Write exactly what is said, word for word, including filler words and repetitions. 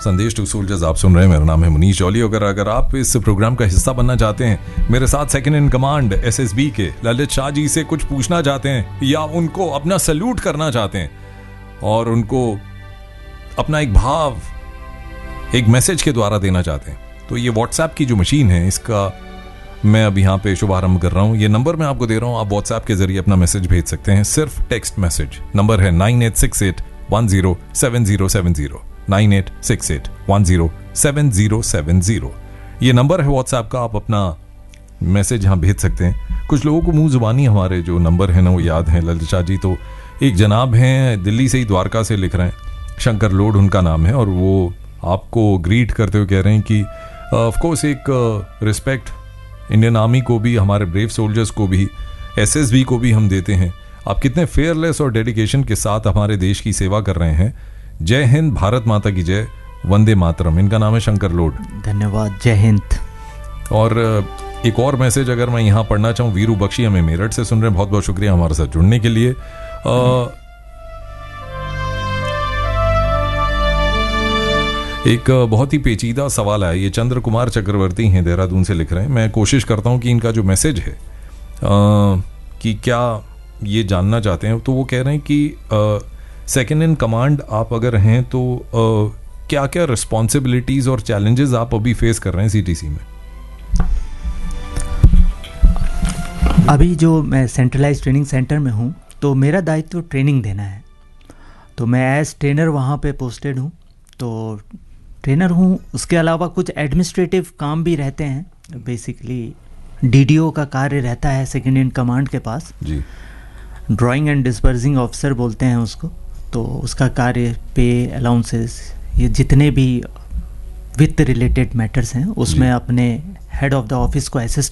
संदेश to soldiers आप सुन रहे हैं। मेरा नाम है मनीष जौली। अगर अगर आप इस प्रोग्राम का हिस्सा बनना चाहते हैं, मेरे साथ सेकंड इन कमांड एसएसबी के ललित शाह जी से कुछ पूछना चाहते हैं या उनको अपना सैल्यूट करना चाहते हैं और उनको अपना एक भाव एक मैसेज के द्वारा देना चाहते हैं, तो ये व्हाट्सएप की जो मशीन है इसका मैं अब यहाँ पे शुभारंभ कर रहा हूँ। ये नंबर मैं आपको दे रहा हूँ, आप व्हाट्सएप के जरिए अपना मैसेज भेज सकते हैं। सिर्फ टेक्स्ट मैसेज। नंबर है nine eight six eight one zero seven zero seven zero nine eight six eight one zero seven zero seven zero. ये नंबर है व्हाट्सएप का, आप अपना मैसेज यहाँ भेज सकते हैं। कुछ लोगों को मुंह जुबानी हमारे जो नंबर है ना वो याद है। ललित शाह जी तो एक जनाब हैं दिल्ली से ही, द्वारका से लिख रहे हैं, शंकर लोड उनका नाम है, और वो आपको ग्रीट करते हुए कह रहे हैं कि ऑफ कोर्स एक रिस्पेक्ट इंडियन आर्मी को भी, हमारे ब्रेव सोल्जर्स को भी, एसएसबी को भी हम देते हैं। आप कितने फेयरलेस और डेडिकेशन के साथ हमारे देश की सेवा कर रहे हैं। जय हिंद, भारत माता की जय, वंदे मातरम। इनका नाम है शंकर लोड। धन्यवाद, जय हिंद। और एक और मैसेज अगर मैं यहाँ पढ़ना चाहूँ, वीरू बख्शी हमें मेरठ से सुन रहे हैं, बहुत बहुत शुक्रिया हमारे साथ जुड़ने के लिए। आ, एक बहुत ही पेचीदा सवाल है, ये चंद्र कुमार चक्रवर्ती हैं, देहरादून से लिख रहे हैं। मैं कोशिश करता हूं कि इनका जो मैसेज है आ, कि क्या ये जानना चाहते हैं, तो वो कह रहे हैं कि सेकंड इन कमांड आप अगर हैं तो आ, क्या क्या रिस्पॉन्सिबिलिटीज और चैलेंजेस आप अभी फेस कर रहे हैं सीटीसी में? अभी जो मैं सेंट्रलाइज ट्रेनिंग सेंटर में हूँ, तो मेरा दायित्व ट्रेनिंग देना है। तो मैं एज ट्रेनर वहाँ पे पोस्टेड हूँ, तो ट्रेनर हूँ। उसके अलावा कुछ एडमिनिस्ट्रेटिव काम भी रहते हैं। बेसिकली डीडीओ का कार्य रहता है सेकंड इन कमांड के पास जी, ड्राइंग एंड डिस्पर्सिंग ऑफिसर बोलते हैं उसको। तो उसका कार्य पे अलाउंसेस, ये जितने भी वित्त रिलेटेड मैटर्स हैं उसमें अपने हेड ऑफ द ऑफिस को असिस्ट